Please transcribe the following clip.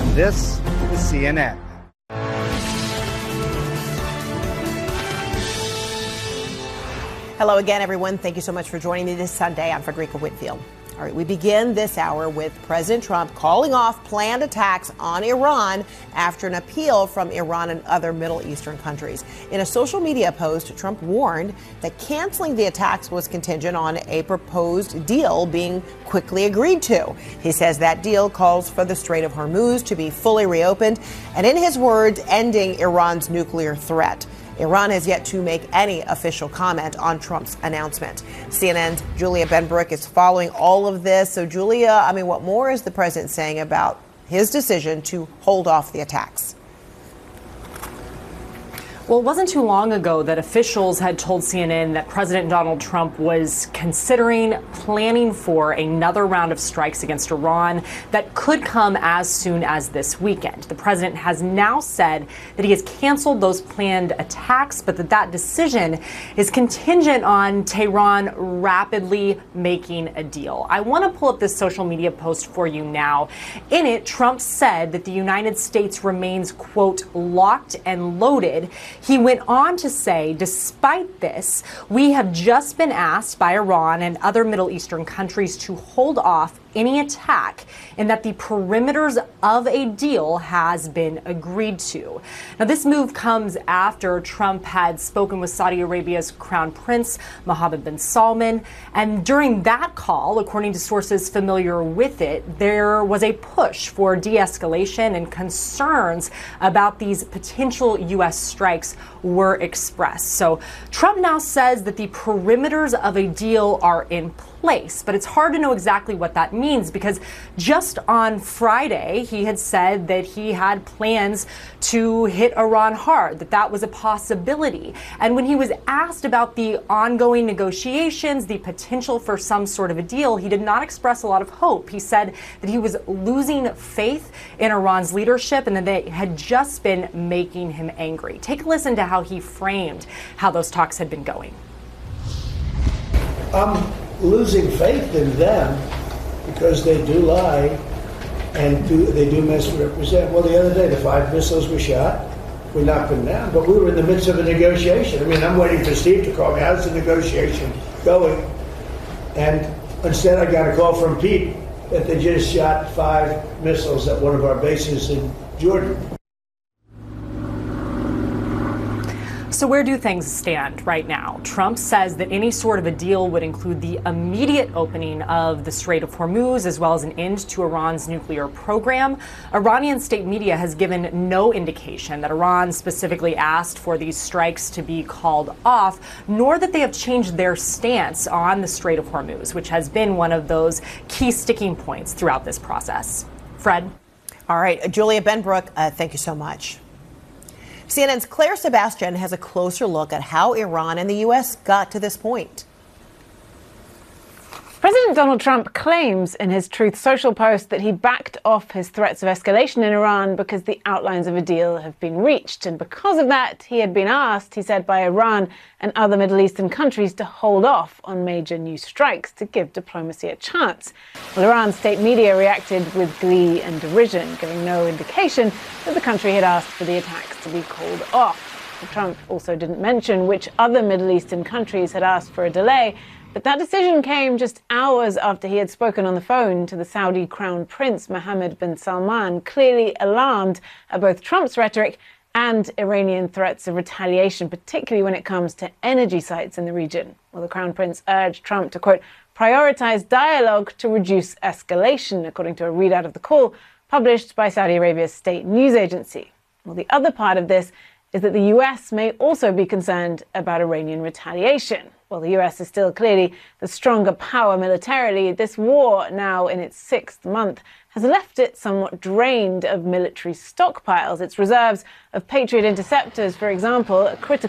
This is CNN. Hello again, everyone. Thank you so much for joining me this Sunday. I'm Frederica Whitfield. All right, we begin this hour with President Trump calling off planned attacks on Iran after an appeal from Iran and other Middle Eastern countries. In a social media post, Trump warned that canceling the attacks was contingent on a proposed deal being quickly agreed to. He says that deal calls for the Strait of Hormuz to be fully reopened and, in his words, ending Iran's nuclear threat. Iran has yet to make any official comment on Trump's announcement. CNN's Julia Benbrook is following all of this. So, Julia, what more is the president saying about his decision to hold off the attacks? Well, it wasn't too long ago that officials had told CNN that President Donald Trump was planning for another round of strikes against Iran that could come as soon as this weekend. The president has now said that he has canceled those planned attacks, but that decision is contingent on Tehran rapidly making a deal. I want to pull up this social media post for you now. In it, Trump said that the United States remains, quote, locked and loaded. He went on to say, despite this, we have just been asked by Iran and other Middle Eastern countries to hold off any attack and that the perimeters of a deal has been agreed to. Now, this move comes after Trump had spoken with Saudi Arabia's Crown Prince, Mohammed bin Salman. And during that call, according to sources familiar with it, there was a push for de-escalation and concerns about these potential U.S. strikes were expressed. So Trump now says that the perimeters of a deal are in place, but it's hard to know exactly what that means because just on Friday, he had said that he had plans to hit Iran hard, that was a possibility. And when he was asked about the ongoing negotiations, the potential for some sort of a deal, he did not express a lot of hope. He said that he was losing faith in Iran's leadership and that they had just been making him angry. Take a listen to how he framed how those talks had been going. Losing faith in them because they do lie and they do misrepresent. Well, the other day, the 5 missiles were shot. We knocked them down, but we were in the midst of a negotiation. I'm waiting for Steve to call me. How's the negotiation going? And instead, I got a call from Pete that they just shot 5 missiles at one of our bases in Jordan. So where do things stand right now? Trump says that any sort of a deal would include the immediate opening of the Strait of Hormuz, as well as an end to Iran's nuclear program. Iranian state media has given no indication that Iran specifically asked for these strikes to be called off, nor that they have changed their stance on the Strait of Hormuz, which has been one of those key sticking points throughout this process. Fred? All right, Julia Benbrook, thank you so much. CNN's Claire Sebastian has a closer look at how Iran and the U.S. got to this point. President Donald Trump claims in his Truth Social post that he backed off his threats of escalation in Iran because the outlines of a deal have been reached. And because of that, he had been asked, he said, by Iran and other Middle Eastern countries to hold off on major new strikes to give diplomacy a chance. Well, Iran's state media reacted with glee and derision, giving no indication that the country had asked for the attacks to be called off. Trump also didn't mention which other Middle Eastern countries had asked for a delay, but that decision came just hours after he had spoken on the phone to the Saudi Crown Prince Mohammed bin Salman, clearly alarmed at both Trump's rhetoric and Iranian threats of retaliation, particularly when it comes to energy sites in the region. Well, the Crown Prince urged Trump to, quote, prioritize dialogue to reduce escalation, according to a readout of the call published by Saudi Arabia's state news agency. Well, the other part of this is that the U.S. may also be concerned about Iranian retaliation. While the U.S. is still clearly the stronger power militarily, this war, now in its 6th month, has left it somewhat drained of military stockpiles. Its reserves of Patriot interceptors, for example, critical